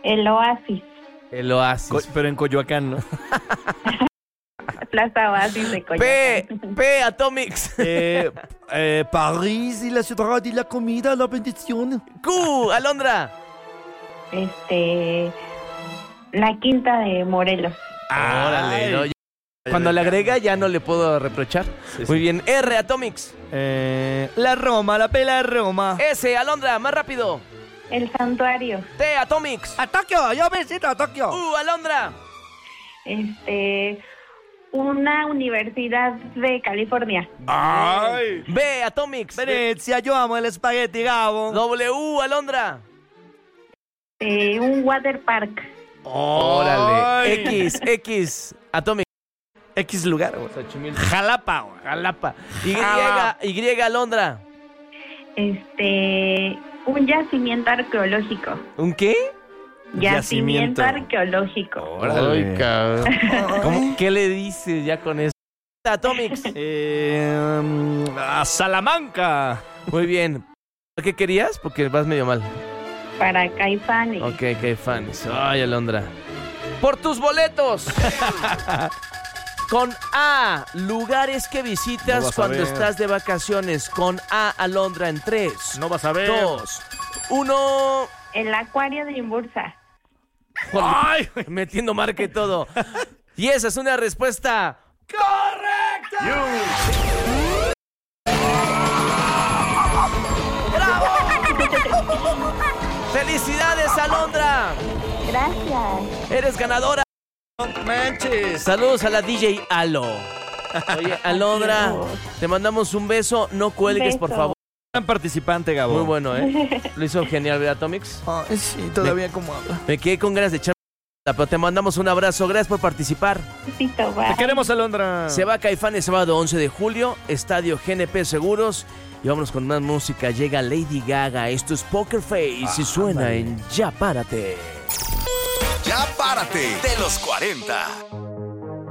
El Oasis. El Oasis. Pero en Coyoacán, ¿no? Plaza Oasis de Coyoacán. P, Atomics. París y la ciudad y la comida, la bendición. Q, Alondra. La Quinta de Morelos. Órale, ¿no? Cuando le agrega ya no le puedo reprochar. Sí, Muy sí. bien. R, Atomics. La Roma, la pela de Roma. S, Alondra, más rápido. El Santuario. T, Atomics. A Tokio, yo visito a Tokio. Alondra. Una universidad de California. Ay. B, Atomics. Venecia, yo amo el espagueti, Gabo. W, Alondra. Un water park. Órale. X, Atomics. X lugar, güey. Xochimilco. Jalapa, güey. Jalapa. Jalapa. Y, Alondra. Un yacimiento arqueológico. ¿Un qué? Yacimiento arqueológico. Órale. ¿Cómo? ¿Qué le dices ya con eso? Atomics. A Salamanca. Muy bien. ¿Qué querías? Porque vas medio mal. Para Caifanes. Ok, Caifanes. Ay, Alondra. Por tus boletos. Con A, lugares que visitas No vas a cuando ver. estás de vacaciones. Con A, Alondra, en 3, No vas a ver. 2, 1. El acuario de Imbursa. ¡Ay! Metiendo marca y todo. Y esa es una respuesta correcta. ¡Bravo! ¡Felicidades, Alondra! Gracias. Eres ganadora. Manches. Saludos a la DJ Alo. Oye, Alondra, Adiós. te mandamos un beso. No cuelgues, por Beso. favor. Gran participante, Gabo. Muy bueno, ¿eh? Lo hizo genial, ¿verdad, Atomics? Ay, sí, todavía como habla. Me quedé con ganas de echar, pero te mandamos un abrazo. Gracias por participar. Besito, Te bye. queremos, Alondra. Se va Caifanes sábado 11 de julio, Estadio GNP Seguros. Y vámonos con más música. Llega Lady Gaga. Esto es Poker Face y suena en Ya Párate. Ya párate de los 40.